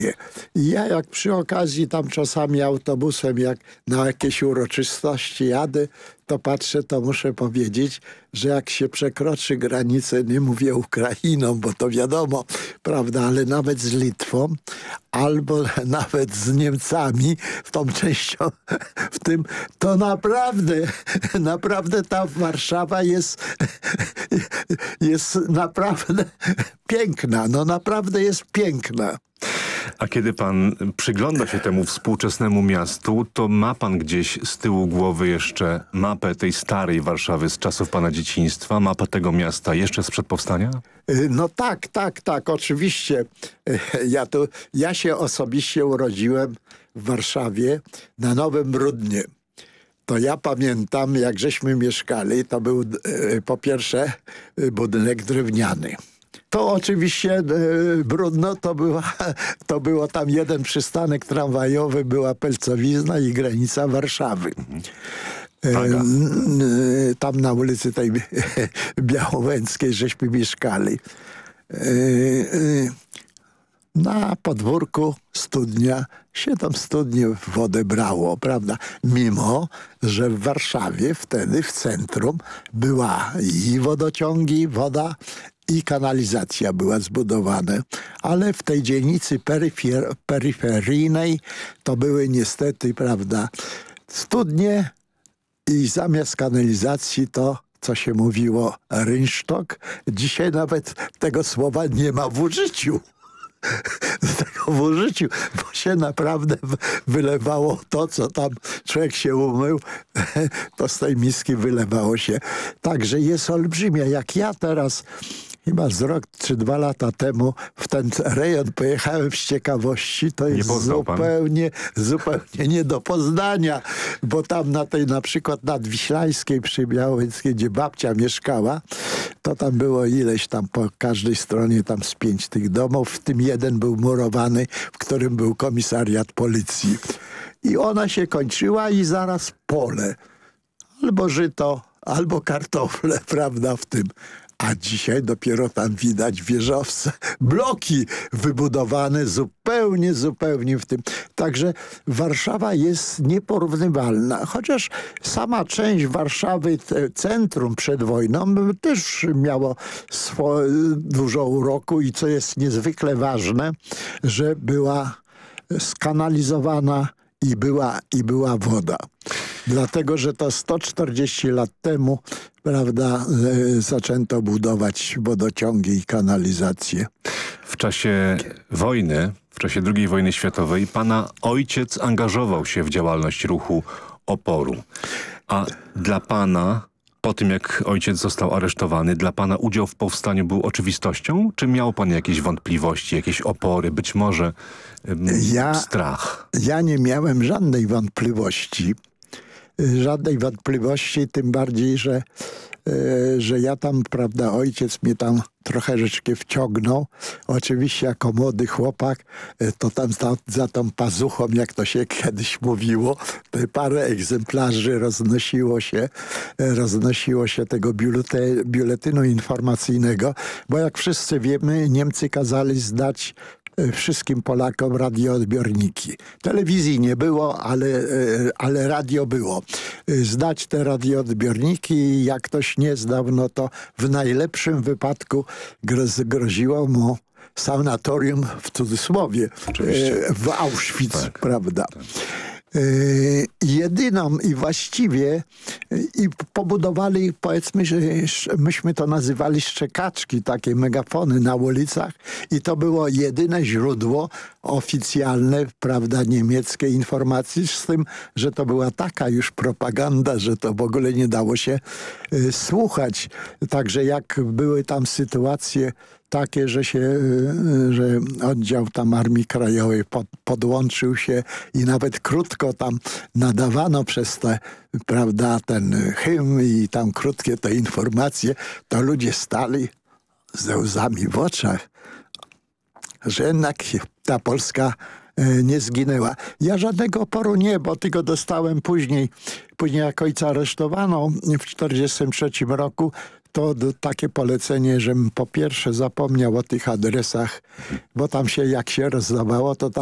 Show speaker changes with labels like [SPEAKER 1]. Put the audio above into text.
[SPEAKER 1] I ja jak przy okazji tam czasami autobusem, jak na jakieś uroczystości jadę, to patrzę, to muszę powiedzieć, że jak się przekroczy granicę, nie mówię Ukrainą, bo to wiadomo, prawda, ale nawet z Litwą, albo nawet z Niemcami, w tą częścią, w tym, to naprawdę ta Warszawa jest naprawdę piękna, no naprawdę jest piękna.
[SPEAKER 2] A kiedy pan przygląda się temu współczesnemu miastu, to ma pan gdzieś z tyłu głowy jeszcze mapę tej starej Warszawy z czasów pana dzieciństwa, mapę tego miasta jeszcze sprzed powstania?
[SPEAKER 1] No tak, oczywiście. Ja się osobiście urodziłem w Warszawie na Nowym Brudnie. To ja pamiętam, jak żeśmy mieszkali, to był po pierwsze budynek drewniany. To oczywiście Brudno to było tam jeden przystanek tramwajowy, była Pelcowizna i granica Warszawy. Tam na ulicy tej Białowęckiej żeśmy mieszkali. Na podwórku studnia, się tam studnie wodę brało, prawda? Mimo, że w Warszawie wtedy w centrum była i wodociągi, woda i kanalizacja była zbudowana, ale w tej dzielnicy peryferyjnej to były niestety, prawda, studnie i zamiast kanalizacji to, co się mówiło, rynsztok. Dzisiaj nawet tego słowa nie ma w użyciu. W użyciu, bo się naprawdę wylewało to, co tam człowiek się umył, to z tej miski wylewało się. Także jest olbrzymia. Jak ja teraz chyba z rok czy 2 lata temu w ten rejon pojechałem z ciekawości, to jest zupełnie nie do poznania, bo tam na przykład Nadwiślańskiej przy Białowieskiej, gdzie babcia mieszkała, to tam było ileś tam po każdej stronie tam z 5 tych domów, w tym jeden był murowany, w którym był komisariat policji. I ona się kończyła i zaraz pole. Albo żyto, albo kartofle, prawda, w tym. A dzisiaj dopiero tam widać wieżowce, bloki wybudowane zupełnie w tym. Także Warszawa jest nieporównywalna. Chociaż sama część Warszawy, centrum przed wojną, też miało dużo uroku i co jest niezwykle ważne, że była skanalizowana i była woda. Dlatego, że to 140 lat temu, prawda, zaczęto budować wodociągi i kanalizację.
[SPEAKER 2] W czasie wojny, w czasie II wojny światowej, pana ojciec angażował się w działalność ruchu oporu. A dla pana, po tym jak ojciec został aresztowany, dla pana udział w powstaniu był oczywistością? Czy miał pan jakieś wątpliwości, jakieś opory, być może strach?
[SPEAKER 1] Ja nie miałem żadnej wątpliwości. Tym bardziej, że ja tam, prawda, ojciec mnie tam troszeczkę wciągnął. Oczywiście jako młody chłopak, to tam za tą pazuchą, jak to się kiedyś mówiło, te parę egzemplarzy roznosiło się tego biuletynu informacyjnego, bo jak wszyscy wiemy, Niemcy kazali zdać wszystkim Polakom radioodbiorniki. Telewizji nie było, ale radio było. Zdać te radioodbiorniki i jak ktoś nie zdał, no to w najlepszym wypadku groziło mu sanatorium, w cudzysłowie, w Auschwitz, tak, prawda. Tak. Jedyną i właściwie pobudowali, powiedzmy, że myśmy to nazywali szczekaczki, takie megafony na ulicach i to było jedyne źródło oficjalne, prawda, niemieckiej informacji, z tym, że to była taka już propaganda, że to w ogóle nie dało się słuchać. Także jak były tam sytuacje takie, że oddział tam Armii Krajowej podłączył się i nawet krótko tam nadawano przez te, prawda, ten hymn i tam krótkie te informacje, to ludzie stali ze łzami w oczach, że jednak ta Polska nie zginęła. Ja żadnego oporu nie, bo tylko dostałem później jak ojca aresztowano w 1943 roku, to takie polecenie, żebym po pierwsze zapomniał o tych adresach, bo tam się jak się rozdawało, to